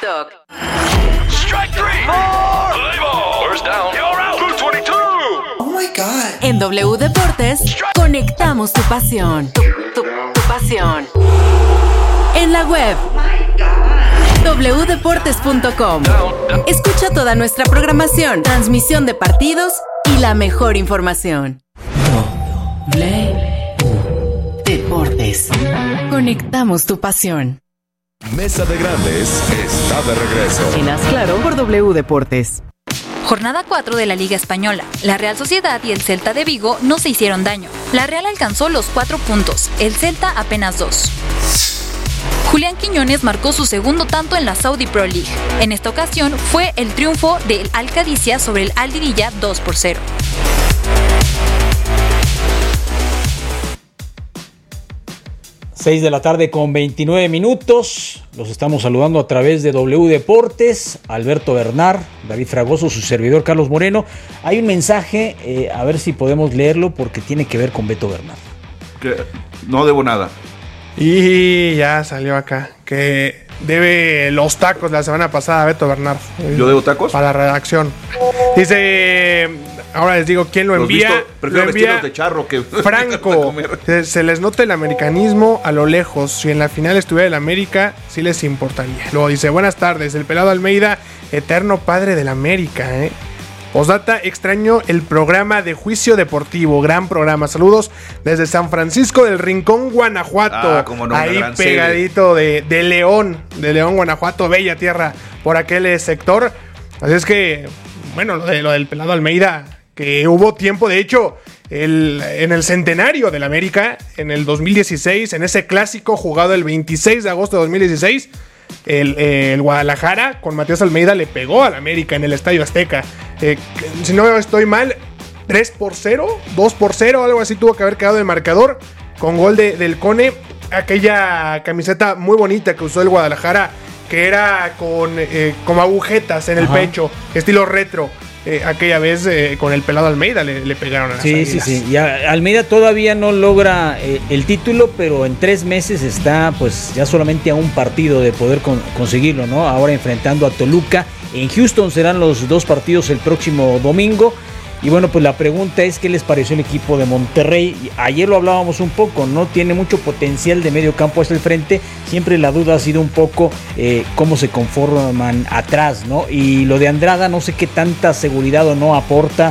TikTok. Strike three. Play ball. First down. You're out. 222. Oh my God. En W Deportes, conectamos tu pasión. Tu pasión. En la web. wdeportes.com. Escucha toda nuestra programación, transmisión de partidos y la mejor información. Deportes. Conectamos tu pasión. Mesa de Grandes está de regreso. En Haz Claro por W Deportes. Jornada 4 de la Liga Española. La Real Sociedad y el Celta de Vigo no se hicieron daño. La Real alcanzó los 4 puntos, el Celta apenas 2. Julián Quiñones marcó su segundo tanto en la Saudi Pro League. En esta ocasión fue el triunfo del Al Qadisiyah sobre el Al Diriyah 2-0. Seis de la tarde con 29 minutos. Los estamos saludando a través de W Deportes. Alberto Bernard, David Fragoso, su servidor Carlos Moreno. Hay un mensaje, a ver si podemos leerlo porque tiene que ver con Beto Bernard. Que no debo nada. Y ya salió acá que debe los tacos la semana pasada Beto Bernard. ¿Yo debo tacos? Para la redacción. Dice, ahora les digo quién lo envía. Prefiero vestirlos de charro que Franco. Se les nota el americanismo a lo lejos. Si en la final estuviera el América, sí les importaría. Luego dice, buenas tardes, el pelado Almeida, eterno padre del América, Postdata, extraño el programa de Juicio Deportivo. Gran programa. Saludos desde San Francisco del Rincón, Guanajuato. Cómo no, ahí pegadito de León, Guanajuato, bella tierra por aquel sector. Así es que, bueno, lo del pelado Almeida, que hubo tiempo, de hecho, en el centenario del América, en el 2016, en ese clásico jugado el 26 de agosto de 2016, el Guadalajara con Matías Almeida le pegó al América en el Estadio Azteca. Si no estoy mal, 3-0, 2-0, algo así tuvo que haber quedado de marcador, con gol del Cone. Aquella camiseta muy bonita que usó el Guadalajara, que era con como agujetas en el pecho, estilo retro. Aquella vez con el pelado Almeida le pegaron a las Águilas. Sí. Y Almeida todavía no logra el título, pero en 3 meses está pues ya solamente a un partido de poder conseguirlo, ¿no? Ahora enfrentando a Toluca. En Houston serán los 2 partidos el próximo domingo. Y bueno, pues la pregunta es, ¿qué les pareció el equipo de Monterrey? Ayer lo hablábamos un poco, ¿no? Tiene mucho potencial de medio campo hasta el frente. Siempre la duda ha sido un poco cómo se conforman atrás, ¿no? Y lo de Andrada, no sé qué tanta seguridad o no aporta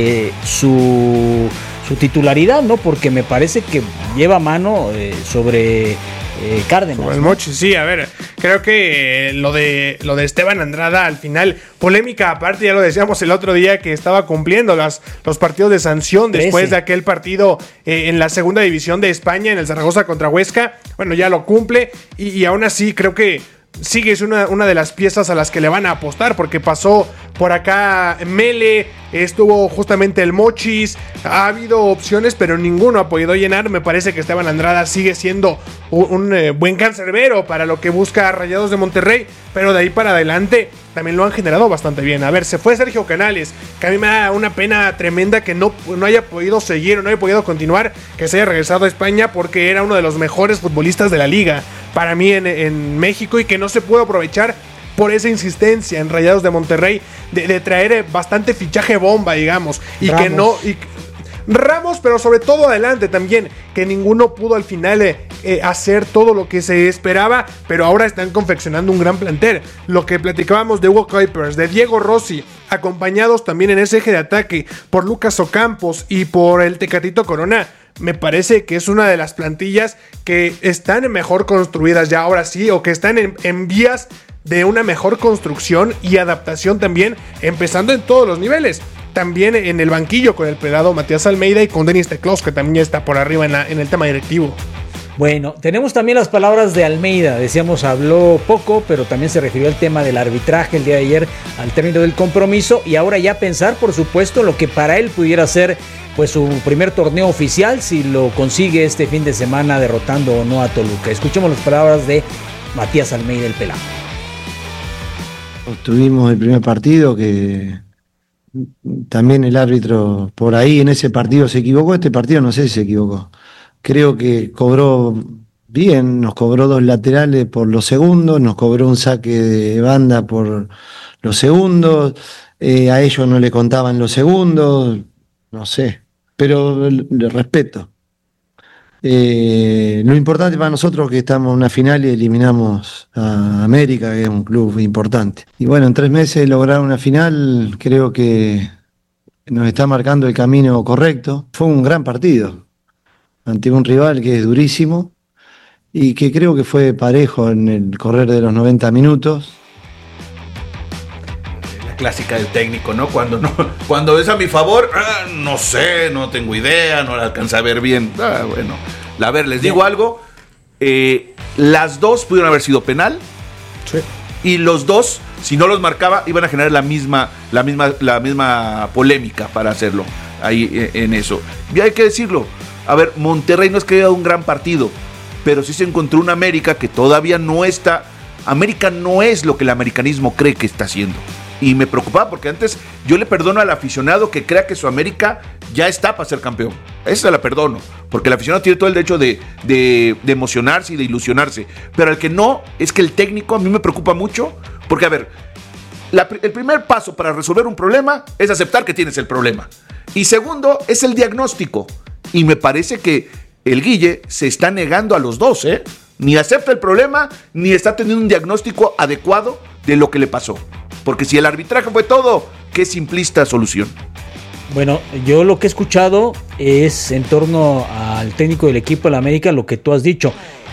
su titularidad, ¿no? Porque me parece que lleva mano sobre Cárdenas. Sobre el Mochi, sí, a ver, creo que lo de Esteban Andrada al final, polémica aparte, ya lo decíamos el otro día, que estaba cumpliendo los partidos de sanción después de aquel partido en la segunda división de España, en el Zaragoza contra Huesca. Bueno, ya lo cumple y aún así creo que sigue es una de las piezas a las que le van a apostar, porque pasó por acá Mele, estuvo justamente el Mochis, ha habido opciones pero ninguno ha podido llenar. Me parece que Esteban Andrada sigue siendo un buen cancerbero para lo que busca Rayados de Monterrey, pero de ahí para adelante también lo han generado bastante bien. A ver, se fue Sergio Canales, que a mí me da una pena tremenda que no haya podido seguir o no haya podido continuar, que se haya regresado a España, porque era uno de los mejores futbolistas de la liga para mí en México, y que no se pudo aprovechar por esa insistencia en Rayados de Monterrey de traer bastante fichaje bomba, digamos, y Ramos. Que no... Ramos, pero sobre todo adelante también, que ninguno pudo al final hacer todo lo que se esperaba, pero ahora están confeccionando un gran plantel. Lo que platicábamos de Hugo Kuipers, de Diego Rossi, acompañados también en ese eje de ataque por Lucas Ocampos y por el Tecatito Corona, me parece que es una de las plantillas que están mejor construidas ya ahora sí, o que están en vías de una mejor construcción y adaptación también, empezando en todos los niveles. También en el banquillo con el pelado Matías Almeida y con Denis Teclos, que también ya está por arriba en el tema directivo. Bueno, tenemos también las palabras de Almeida. Decíamos, habló poco, pero también se refirió al tema del arbitraje el día de ayer al término del compromiso, y ahora ya pensar, por supuesto, lo que para él pudiera ser pues su primer torneo oficial, si lo consigue este fin de semana derrotando o no a Toluca. Escuchemos las palabras de Matías Almeida, el pelado. Tuvimos el primer partido que también el árbitro por ahí en ese partido se equivocó. Este partido no sé si se equivocó. Creo que cobró bien, nos cobró 2 laterales por los segundos, nos cobró un saque de banda por los segundos, a ellos no le contaban los segundos, no sé, pero le respeto. Lo importante para nosotros es que estamos en una final y eliminamos a América, que es un club importante. Y bueno, en 3 meses lograr una final creo que nos está marcando el camino correcto. Fue un gran partido ante un rival que es durísimo y que creo que fue parejo en el correr de los 90 minutos. La clásica del técnico, ¿no? Cuando es a mi favor, no sé, no tengo idea, no la alcanza a ver bien. Bueno, a ver, les digo algo. Las dos pudieron haber sido penal. Sí. Y los dos, si no los marcaba, iban a generar la misma polémica para hacerlo ahí en eso. Y hay que decirlo. A ver, Monterrey no es que haya dado un gran partido, pero sí se encontró una América que todavía no está. América no es lo que el americanismo cree que está haciendo. Y me preocupaba porque antes yo le perdono al aficionado que crea que su América ya está para ser campeón. Esa se la perdono, porque el aficionado tiene todo el derecho de emocionarse y de ilusionarse. Pero el que no, es que el técnico a mí me preocupa mucho, porque a ver, el primer paso para resolver un problema es aceptar que tienes el problema. Y segundo, es el diagnóstico. Y me parece que el Guille se está negando a los dos, ¿eh? Ni acepta el problema, ni está teniendo un diagnóstico adecuado de lo que le pasó. Porque si el arbitraje fue todo, qué simplista solución. Bueno, yo lo que he escuchado es en torno al técnico del equipo de la América, lo que tú has dicho,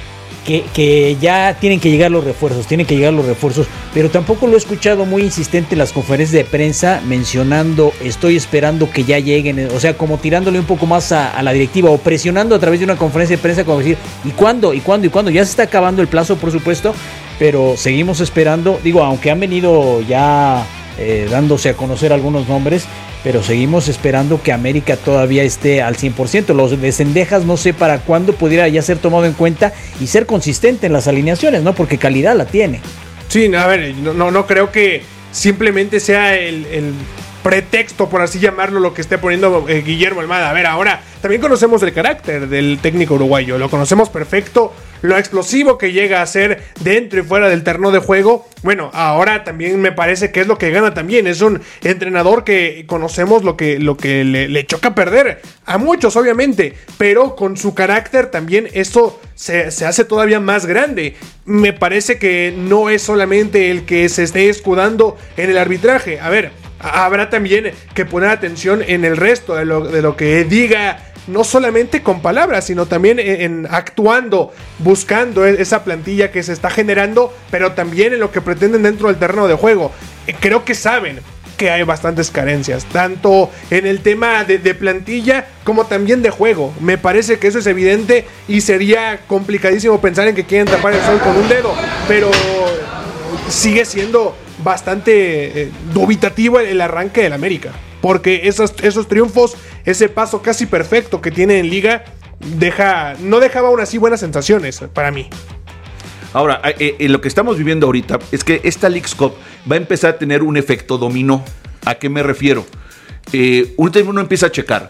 que ya tienen que llegar los refuerzos, pero tampoco lo he escuchado muy insistente en las conferencias de prensa mencionando, estoy esperando que ya lleguen, o sea, como tirándole un poco más a la directiva o presionando a través de una conferencia de prensa como decir, ¿y cuándo? Ya se está acabando el plazo, por supuesto, pero seguimos esperando, digo, aunque han venido ya dándose a conocer algunos nombres, pero seguimos esperando que América todavía esté al 100%. Los de Cendejas no sé para cuándo pudiera ya ser tomado en cuenta y ser consistente en las alineaciones, ¿no? Porque calidad la tiene. Sí, a ver, no creo que simplemente sea el pretexto, por así llamarlo, lo que esté poniendo Guillermo Almada. A ver, ahora también conocemos el carácter del técnico uruguayo, lo conocemos perfecto, lo explosivo que llega a ser dentro y fuera del terreno de juego. Bueno, ahora también me parece que es lo que gana también, es un entrenador que conocemos lo que le choca perder a muchos, obviamente, pero con su carácter también esto se hace todavía más grande. Me parece que no es solamente el que se esté escudando en el arbitraje. A ver, habrá también que poner atención en el resto de lo que diga, no solamente con palabras, sino también en actuando, buscando esa plantilla que se está generando, pero también en lo que pretenden dentro del terreno de juego. Creo que saben que hay bastantes carencias, tanto en el tema de plantilla como también de juego. Me parece que eso es evidente y sería complicadísimo pensar en que quieren tapar el sol con un dedo, pero sigue siendo bastante dubitativo el arranque del América, porque esos triunfos, ese paso casi perfecto que tiene en Liga, no dejaba aún así buenas sensaciones para mí. Ahora, lo que estamos viviendo ahorita es que esta Leagues Cup va a empezar a tener un efecto dominó. ¿A qué me refiero? Uno empieza a checar.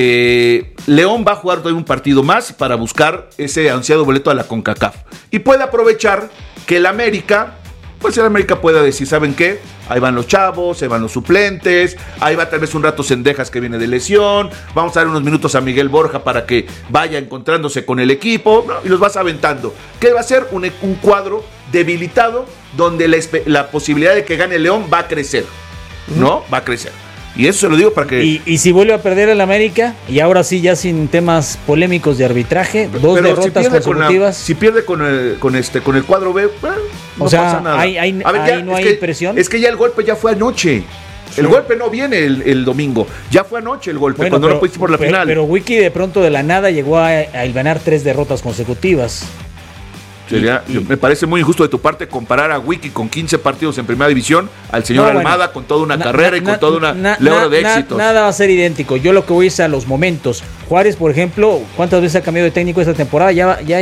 León va a jugar todavía un partido más para buscar ese ansiado boleto a la CONCACAF. Y puede aprovechar que el América pueda decir, ¿saben qué? Ahí van los chavos, ahí van los suplentes, ahí va tal vez un rato Cendejas que viene de lesión, vamos a dar unos minutos a Miguel Borja para que vaya encontrándose con el equipo, ¿no? Y los vas aventando. ¿Qué va a ser? Un cuadro debilitado donde la posibilidad de que gane León va a crecer, ¿no? Va a crecer. Y eso se lo digo para que... Y si vuelve a perder el América, y ahora sí ya sin temas polémicos de arbitraje, dos derrotas consecutivas. Si pierde con el cuadro B, no pasa nada. No hay presión. Es que ya el golpe ya fue anoche. Sí. El golpe no viene el domingo. Ya fue anoche el golpe, cuando no pudiste por la final. Pero Wiki de pronto de la nada llegó a ganar 3 derrotas consecutivas. Me parece muy injusto de tu parte comparar a Wiki con 15 partidos en primera división al señor Almada con toda una carrera y con toda una logro de éxitos. Nada va a ser idéntico. Yo lo que voy es a los momentos. Juárez, por ejemplo, ¿cuántas veces ha cambiado de técnico esta temporada? Ya